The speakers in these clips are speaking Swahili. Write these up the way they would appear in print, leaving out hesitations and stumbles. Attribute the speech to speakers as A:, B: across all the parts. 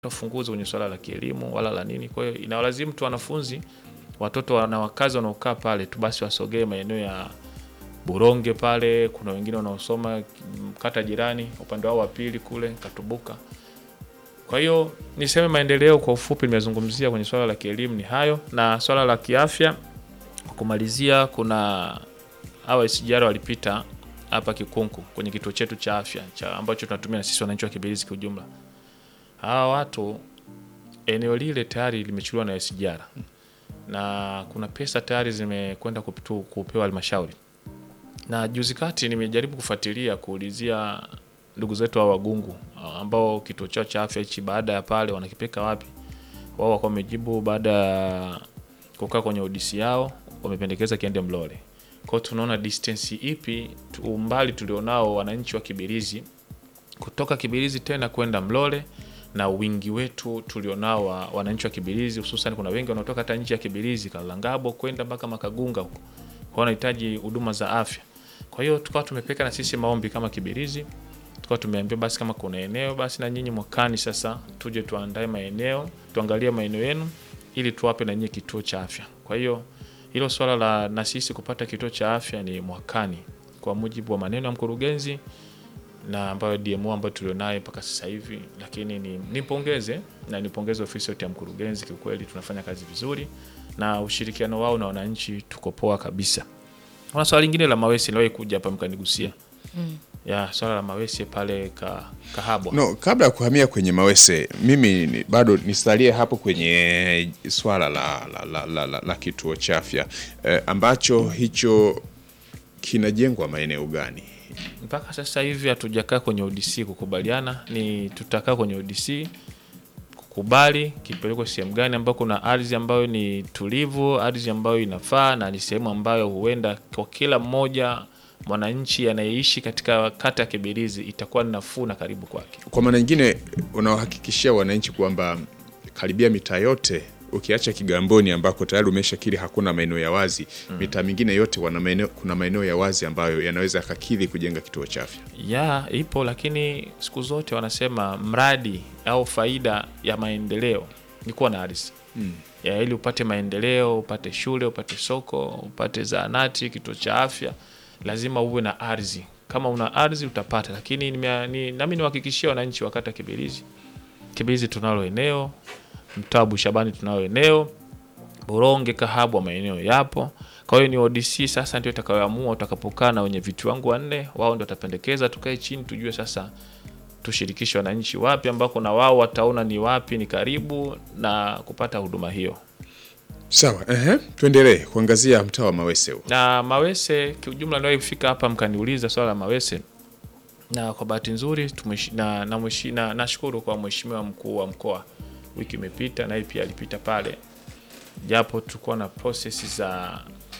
A: tufunguzi kwenye swala la kielimu wala la nini. Kwa hiyo inawalazimu tu wanafunzi, watoto na wakazi wanaokaa pale tu basi wasogee maeneo ya Buronge pale. Kuna wengine wanaosoma kata jirani upande wao wa pili kule Katubuka. Kwa hiyo niseme maendeleo kwa ufupi nimezungumzia kwenye swala la kielimu ni hayo, na swala la kiafya kumalizia, kuna hawa SGR walipita hapa Kikunku kwenye kituo chetu cha afya ambacho tunatumia na sisi wananchi wa Kibirizi kwa ujumla. Hawa watu eneo lile tayari limechukuliwa na SGR na kuna pesa tayari zimekwenda kupewa halmashauri. Na juzi kati nimejaribu kufuatilia kuulizia ndugu zetu wa Wagungu ambao kituo chao cha afya hichi baada ya pale wanakipeka wapi. Wao wako wamejibu baada kukaa kwenye ODC yao wamependekeza kiende Mlole. Kwa hiyo tunaona distance ipi umbali tulionao wananchi wa Kibirizi kutoka Kibirizi tena kwenda Mlole, na wingi wetu tulionao wananchi wa Kibirizi, hususan kuna wengi wanaotoka hata nje ya Kibirizi Kalangabo kwenda mpaka Makagunga huko. Kwa wanahitaji huduma za afya. Kwa hiyo tukawa tumepeka na sisi maombi kama Kibirizi. Tukawa tumeambia basi kama kuna eneo basi na nyinyi mwakani sasa tuje tuandae maeneo, tuangalie maeneo yenu ili tuwape na nyinyi kituo cha afya. Kwa hiyo hilo swala la na sisi kupata kituo cha afya ni mwakani kwa mujibu wa maneno ya mkurugenzi na ambayo DMO ambayo tulionaye mpaka sasa hivi. Lakini nipongeze ofisi yote ya mkurugenzi, kwa kweli tunafanya kazi vizuri na ushirikiano wao na wananchi tuko poa kabisa. Kuna swali lingine la Mawese leo kuja hapa mkanigusia. Ya swala la Mawese pale Kahabwa.
B: No, kabla ya kuhamia kwenye Mawese, mimi bado nisalie hapo kwenye swala la kituo cha afya ambacho hicho kinajengwa maeneo gani?
A: Mpaka sasa hivi hatujakaa kwenye ODC kukubaliana, ni tutakaa kwenye ODC kukubali kipeleko sehemu gani ambako kuna ardhi ambayo ni tulivu, ardhi ambayo inafaa na ni sehemu ambayo huenda kwa kila mmoja mwananchi anayeishi katika kata ya Kibirizi itakuwa nafuu na karibu kwake.
B: Kwa maana nyingine unawahakikishia wananchi kwamba karibia mitaa yote ukiacha Kigamboni ambako tayari umeshakiri hakuna maeneo ya wazi, mitaa mingine yote kuna maeneo ya wazi ambayo yanaweza kakidhi kujenga kituo cha afya.
A: Ya, ipo, lakini siku zote wanasema mradi au faida ya maendeleo ni kuwa na ardhi. Ya, ili upate maendeleo, upate shule, upate soko, upate zahanati, kituo cha afya, lazima uwe na ardhi. Kama una ardhi utapata, lakini nami niwahakikishia wananchi wa kata Kibirizi tunalo eneo, Mtaa Bushabani tunalo eneo, Buronge, Kahabwa maeneo yapo. Kwa hiyo ni ODC sasa ndio itakayoamua, utakapokaa na wenye vitu wangu wanne, wao ndio watapendekeza tukae chini tujue sasa tushirikishe wananchi wapi ambako na wao wataona ni wapi ni karibu na kupata huduma hiyo.
B: Sawa, tuendelee kuangazia mtaa wa Mawese huo.
A: Na Mawese kiujumla ndio ifika hapa mkaniuliza swala la Mawese. Na kwa bahati nzuri nashukuru kwa mheshimiwa mkuu wa mkoa, wiki imepita na yeye pia alipita pale. Japo tulikuwa na process za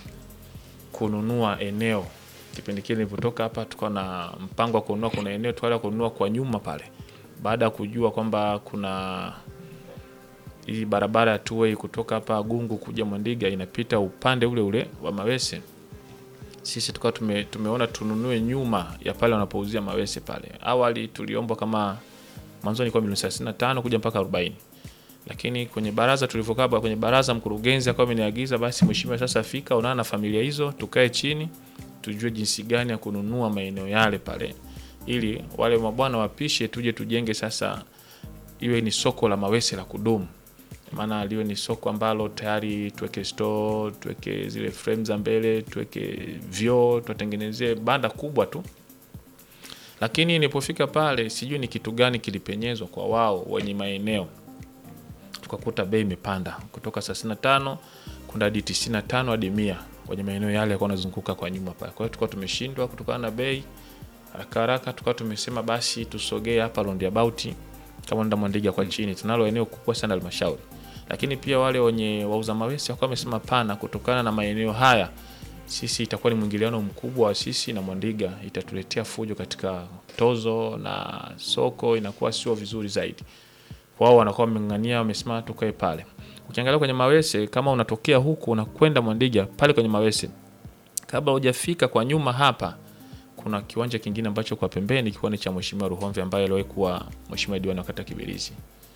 A: kununua eneo. Kipindi kile nilipotoka hapa tulikuwa na mpango wa kununua, kuna eneo tukaenda kununua kwa nyuma pale. Baada ya kujua kwamba kuna hii barabara ya two-way kutoka hapa Gungu kuja Mwandiga inapita upande ule wa Mawese. Sisi tukawa tumeona tununue nyuma ya pale wanapouzia Mawese pale. Awali tuliomba kama mwanzo kwa milioni 35 kuja mpaka 40. Lakini kwenye baraza tulivyokaa kwenye baraza, mkurugenzi akawa ameniagiza basi mheshimiwa sasa fika unaona na familia hizo tukae chini tujue jinsi gani ya kununua maeneo yale pale ili wale mabwana wapishe tuje tujenge sasa iwe ni soko la Mawese la kudumu. Maana liwe ni soko ambalo tayari tuweke store, tuweke zile frames za mbele, tuweke vyoo, tutengenezee banda kubwa tu. Lakini nilipofika pale sijui ni kitu gani kilipenyezwa kwa wao wenye maeneo. Tukakuta bei imepanda kutoka 65 kwenda hadi 95 hadi 100 kwenye maeneo yale yalikuwa yanazunguka kwa nyuma pale. Kwa hiyo tulikuwa tumeshindwa kutokana na bei. Haraka tulikuwa tumesema basi tusogee hapa roundabout kama ndio Mwandiga kwa chini. Tunalo eneo kubwa sana halmashauri. Lakini pia wale wenye wauza Mawese wakawa wamesema pana, kutokana na maeneo haya sisi itakuwa ni mwingiliano mkubwa wa sisi na Mwandiga, itatuletea fujo katika tozo na soko, inakuwa sio vizuri zaidi. Wao wanakuwa wameng'ang'ania, wamesema tukae pale. Ukiangalia kwenye Mawese kama unatokea huku unakwenda Mwandiga pale kwenye Mawese, kabla hujafika kwa nyuma hapa kuna kiwanja kingine ambacho kwa pembeni kilikuwa ni cha mheshimiwa Ruhombe ambaye aliwahi kuwa mheshimiwa diwani wa kata Kibirizi.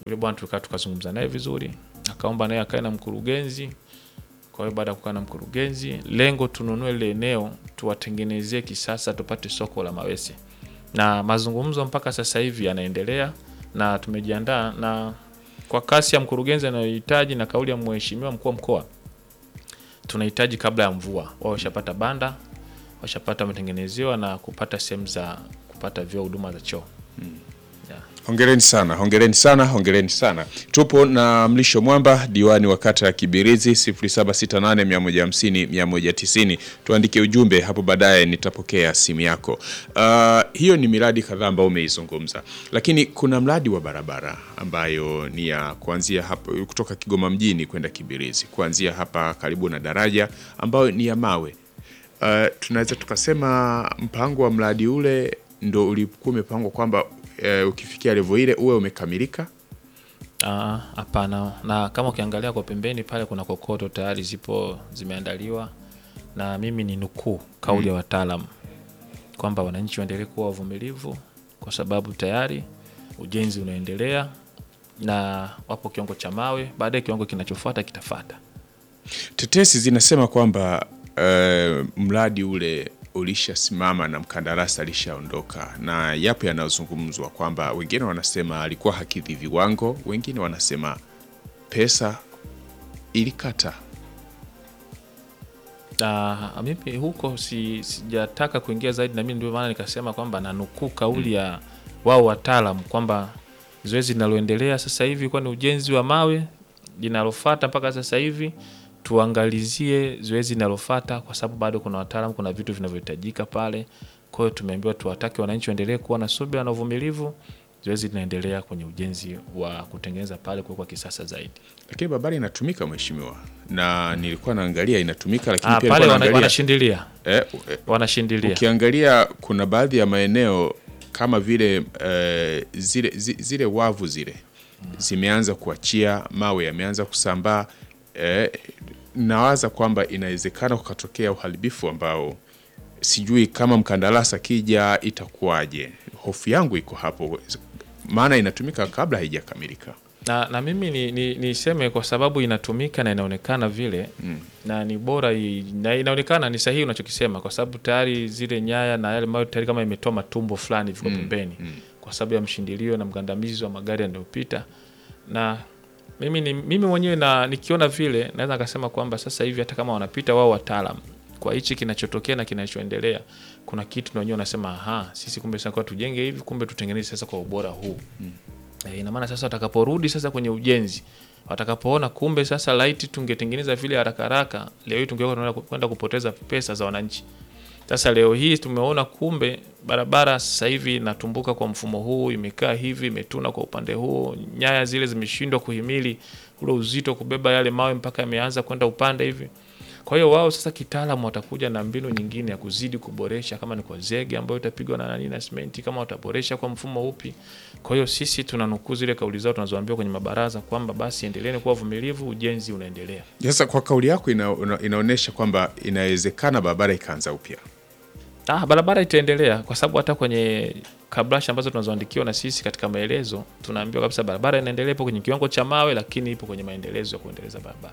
A: Yule bwana tukazungumza naye vizuri, akaomba naye akae na mkurugenzi. Kwa hiyo baada ya kukaa na mkurugenzi, lengo tununue ile eneo tuwatengenezee kisasa, tupate soko la mawese. Na mazungumzo mpaka sasa hivi yanaendelea na tumejiandaa, na kwa kasi ya mkurugenzi anayohitaji na kauli ya mheshimiwa mkuu wa mkoa, tunahitaji kabla ya mvua wao washapata banda, washapata matengenezewa na kupata sehemu za kupata vyoo, huduma za choo. Yeah.
B: Hongereni sana. Tupo na Mlisho Mwamba, diwani wa kata ya Kibirizi. 0768150190. Tuandike ujumbe hapo, baadaye nitapokea simu yako. Hiyo ni miradi kadhaa ambayo umeizungumza, lakini kuna mradi wa barabara ambayo ni ya kuanzia hapa kutoka Kigoma mjini kwenda Kibirizi, kuanzia hapa karibu na daraja, ambayo ni ya mawe. Tunaweza tukasema mpango wa mradi ule ndo ulikuwa umepangwa kwamba ukifikia level ile uwe umekamilika?
A: Hapana. Na kama ukiangalia kwa pembeni pale kuna kokoto tayari zimeandaliwa, na mimi ni nukuu kauli ya wataalamu kwamba wananchi waendelee kuwa wavumilivu kwa sababu tayari ujenzi unaendelea na wapo kiwango cha mawe, baadaye kiwango kinachofuata kitafuata.
B: Tetesi zinasema kwamba mradi ule ulishasimama na mkandarasi alishaondoka, na yapo yanazungumzwa kwamba wengine wanasema alikuwa hakidhi viwango, wengine wanasema pesa ilikata.
A: Mimi huko sijataka kuingia zaidi, na mimi ndio maana nikasema kwamba na nukuu kauli ya wao wataalamu kwamba zoezi linaloendelea sasa hivi kwa ni ujenzi wa mawe, linalofuata mpaka sasa hivi tuangalizie zoezi linalofuata, kwa sababu bado kuna wataalamu, kuna vitu vinavyohitajika pale. Kwa hiyo tumeambiwa tuwatake wananchi waendelee kuwa na subira na uvumilivu. Zoezi linaendelea kwenye ujenzi wa kutengeneza pale kwa kisasa zaidi.
B: Lakini barabara inatumika mheshimiwa, na nilikuwa naangalia inatumika, lakini pia
A: pale wanashindilia. Wanashindilia.
B: Ukiangalia kuna baadhi ya maeneo kama vile zile wavu zimeanza kuachia, mawe yameanza kusambaa. Nawaza kwamba inawezekana kukatokea uharibifu ambao sijui kama mkandarasi akija itakuwaje. Hofu yangu iko hapo, maana inatumika kabla haijakamilika.
A: Na mimi niseme kwa sababu inatumika na inaonekana vile na ni bora na inaonekana ni sahihi unachokisema, kwa sababu tayari zile nyaya na yale mawe tayari kama imetoa matumbo fulani viko pembeni kwa sababu ya mshindilio na mgandamizi wa magari yanayopita. Na mimi mwenyewe na nikiona vile naweza nikasema kwamba sasa hivi hata kama wanapita wao wataalamu kwa hichi kinachotokea na kinachoendelea, kuna kitu na wenyewe wanasema sisi kumbe sasa kwa tujenge hivi, kumbe tutengeneze sasa kwa ubora huu. Ina maana sasa watakaporudi sasa kwenye ujenzi, watakapoona kumbe sasa light tungetengeneza vile haraka haraka, leo hii tungekuwa kwenda kupoteza pesa za wananchi. Sasa leo hii tumeona kumbe barabara sasa hivi inatumbuka kwa mfumo huu, imekaa hivi, imetuna kwa upande huu, nyaya zile zimeshindwa kuhimili ule uzito kubeba yale mawe mpaka yameanza kwenda upande hivi. Kwa hiyo wao sasa kitaalamu watakuja na mbinu nyingine ya kuzidi kuboresha, kama ni kwa zege ambayo itapigwa na na simenti, kama wataboresha kwa mfumo upi. Kwa hiyo sisi tunanukuu zile kauli zao tunazoambiwa kwenye mabaraza kwamba basi endeleeni kuwa vumilivu, ujenzi unaendelea.
B: Sasa kwa kauli yako inaonyesha kwamba inawezekana barabara ikaanza upya.
A: Barabara itaendelea kwa sababu hata kwenye kabrasha ambazo tunazoandikiwa na sisi katika maelezo tunaambiwa kabisa barabara inaendelea, ipo kwenye kiwango cha mawe, lakini ipo kwenye maendelezo ya kuendeleza barabara.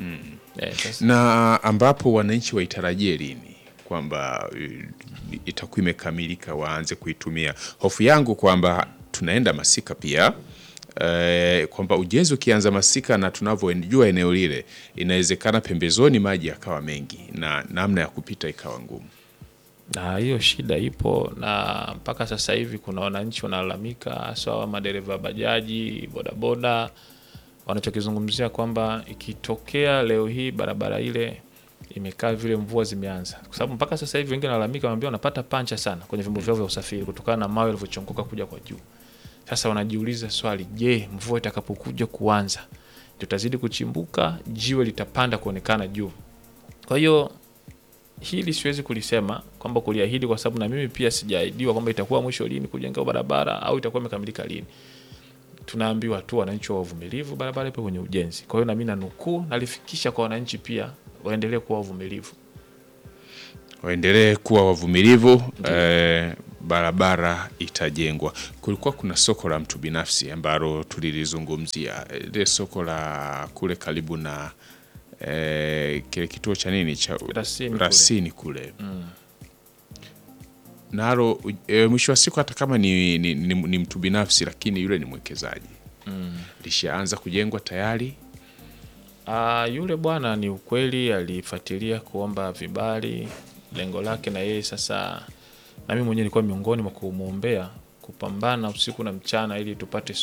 B: Na ambapo wananchi waitarajie lini kwamba itakuwa imekamilika waanze kuitumia? Hofu yangu kwamba tunaenda masika pia, kwamba ujenzi ukianza masika na tunavyojua eneo lile inawezekana pembezoni maji yakawa mengi na namna ya kupita ikawa ngumu.
A: Na hiyo shida ipo, na mpaka sasa hivi kuna wananchi wanalalamika, hasa wa madereva bajaji, bodaboda, wanachokizungumzia kwamba ikitokea leo hii barabara ile imekaa vile mvua zimeanza, kwa sababu mpaka sasa hivi wengine wanalalamika, wanaambia wanapata pancha sana kwenye vyombo vyao vya usafiri kutokana na mawe yalivyochongoka kuja kwa juu. Sasa wanajiuliza swali, je, mvua itakapokuja kuanza tutazidi kuchimbuka, jiwe litapanda kuonekana juu? Kwa hiyo hili siwezi kulisema kwamba kuliahidi, kwa sababu na mimi pia sijaahidiwa kwamba itakuwa mwisho lini kujenga barabara au itakuwa imekamilika lini. Tunaambiwa tu wananchi wa uvumilivu, barabara ipo kwenye ujenzi. Kwa hiyo na mimi nanukuu nalifikisha kwa wananchi pia waendelee kuwa wavumilivu.
B: Waendelee kuwa wavumilivu. barabara itajengwa. Kulikuwa kuna soko la mtu binafsi ambalo tulilizungumzia, ile soko la kule karibu na kile kituo cha nini cha Rasini kule. Nalo mwisho wa siku hata kama ni mtu binafsi, lakini yule ni mwekezaji. Lishaanza kujengwa tayari.
A: Yule bwana ni ukweli alifuatilia kuomba vibali, lengo lake na yeye sasa, na mimi mwenyewe nilikuwa miongoni mwa kumuombea kupambana usiku na mchana ili tupate